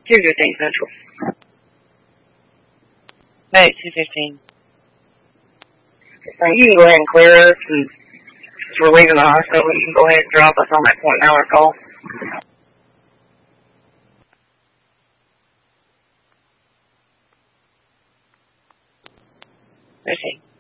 215 Central. Hey, 215. You can go ahead and clear us, and as we're leaving the hospital, you can go ahead and drop us on that .9 call. Okay.